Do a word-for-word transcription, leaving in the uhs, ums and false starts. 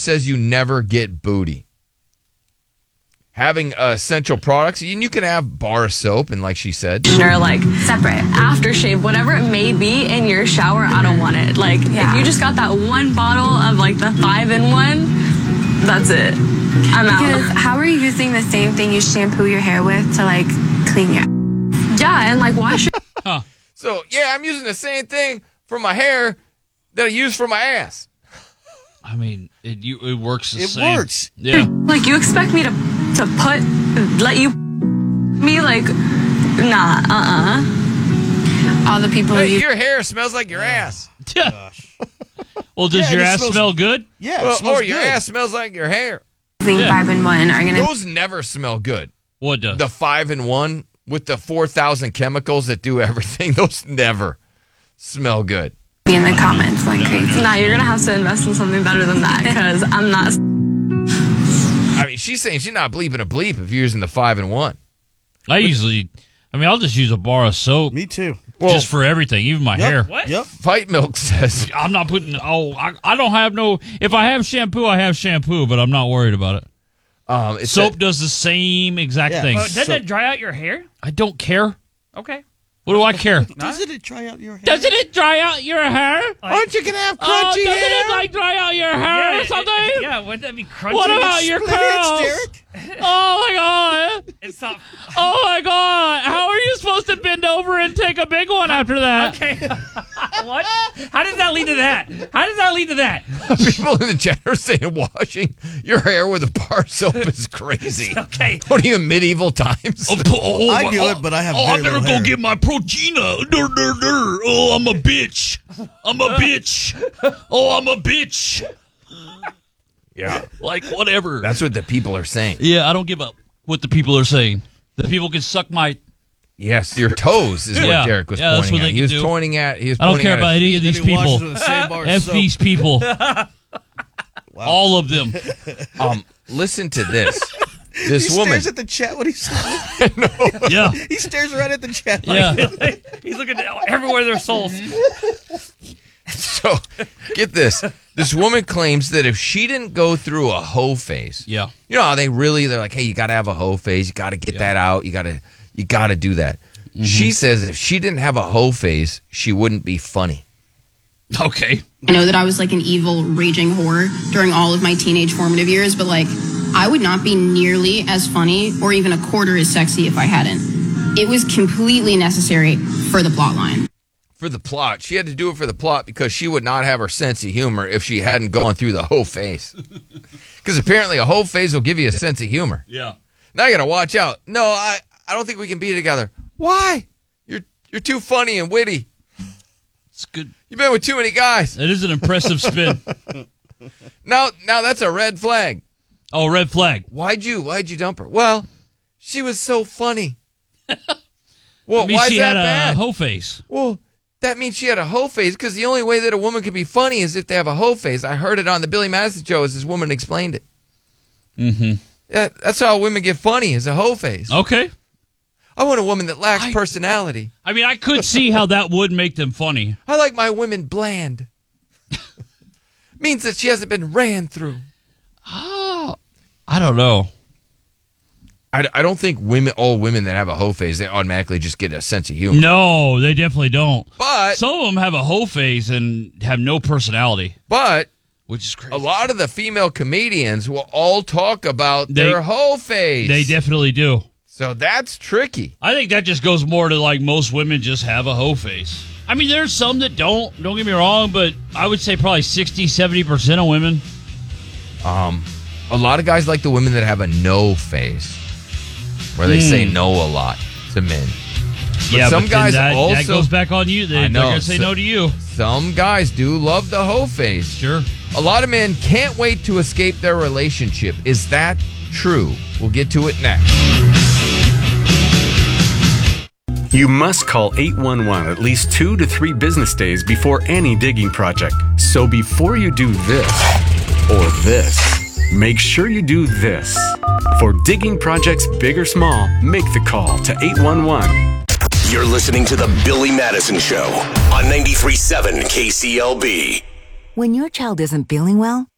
says you never get booty. Having uh, essential products, and you can have bar soap, and like she said, or like separate aftershave, whatever it may be in your shower, I don't want it. Like yeah. If you just got that one bottle of like the five in one, that's it. I'm out. Because how are you using the same thing you shampoo your hair with to like clean your? Yeah, and like wash it. Huh. So yeah, I'm using the same thing for my hair that I use for my ass. I mean, it you it works the it same. It works. Yeah. Like you expect me to to put let you me like nah uh uh. All the people Hey, you your hair smells like your ass. Yeah. Gosh. Well, does Yeah, your it ass smells- smell good? Yeah, it Well, smells or your good. ass smells like your hair. using Yeah. five and one are gonna Those never smell good. What does? The five and one with the four thousand chemicals that do everything. Those never smell good. be in the comments like crazy. Nah, you're gonna have to invest in something better than that because I'm not. I mean, she's saying she's not bleeping a bleep if you're using the five and one. I usually, I mean, I'll just use a bar of soap Me too. just for everything, even my Yep. hair. What? Yep. Fight Milk says I'm not putting. Oh, I, I don't have no. If I have shampoo, I have shampoo, but I'm not worried about it. um, it's Soap that- does the same exact Yeah. thing. Oh, Doesn't So- it dry out your hair? I don't care. Okay. What do I care? Doesn't it dry out your hair? Doesn't it dry out your hair? Aren't you gonna have Oh, crunchy doesn't hair? it like dry out your hair or it- something? yeah, wouldn't that be crunchy? What about your Split ends, curls? Derek. Oh my god! It's not. Oh my god! How are you supposed to bend over and take a big one after that? Okay. What? How does that lead to that? How does that lead to that? People in the chat are saying washing your hair with a bar soap is crazy. Okay. What are you, in medieval times? Oh, I do it, but I have Oh, I very better little go hair. get my Progena. Dur, dur, dur. Oh, I'm a bitch. I'm a bitch. Oh, I'm a bitch. Yeah. Like, whatever. That's what the people are saying. Yeah, I don't give up what the people are saying. The people can suck my... Yes, your toes is Yeah. what Derek was Yeah, that's pointing what at. they He can was do. pointing at. He was I don't pointing care at about a- any of these Then he washes people. with the same bar of F soap. these people. All of them. Um, listen to this. This He woman. stares at the chat when he's saying Yeah. He stares right at the chat. Yeah. He's looking at everywhere their souls. So, get this. This woman claims that if she didn't go through a hoe phase, Yeah. you know how they really they're like, hey, you got to have a hoe phase, you got to get that out, you got to you got to do that. Mm-hmm. She says if she didn't have a hoe phase, she wouldn't be funny. Okay. I know that I was like an evil, raging whore during all of my teenage formative years, but like, I would not be nearly as funny or even a quarter as sexy if I hadn't. It was completely necessary for the plot line. For the plot, she had to do it for the plot because she would not have her sense of humor if she hadn't gone through the hoe phase. Because apparently a hoe phase will give you a sense of humor. Yeah. Now you got to watch out. No, I, I don't think we can be together. Why? You're you're too funny and witty. It's good. You've been with too many guys. It is an impressive spin. Now now that's a red flag. Oh, red flag. Why'd you why'd you dump her? Well, she was so funny. Well, I mean, why's she that had bad? a hoe face. Well, that means she had a hoe phase because the only way that a woman can be funny is if they have a hoe phase. I heard it on the Billy Madison show as this woman explained it. Mm-hmm. Yeah, that's how women get funny is a hoe phase. Okay. I want a woman that lacks I- personality. I mean, I could see how that would make them funny. I like my women bland. Means that she hasn't been ran through. Oh, I don't know. I, I don't think women, all women that have a hoe phase, they automatically just get a sense of humor. No, they definitely don't. But Some of them have a hoe face and have no personality, but which is crazy. a lot of the female comedians will all talk about They- their hoe phase. They definitely do. So that's tricky. I think that just goes more to like most women just have a hoe face. I mean, there's some that don't, don't get me wrong, but I would say probably sixty, seventy percent of women. Um, a lot of guys like the women that have a no phase, where they say no a lot to men. But yeah, some but guys then that, also that goes back on you. They, I they're know. going to say So- no to you. Some guys do love the hoe phase. Sure. A lot of men can't wait to escape their relationship. Is that true? We'll get to it next. You must call eight one one at least two to three business days before any digging project. So before you do this or this, make sure you do this. For digging projects big or small, make the call to eight one one. You're listening to The Billy Madison Show on ninety-three point seven K C L B. When your child isn't feeling well,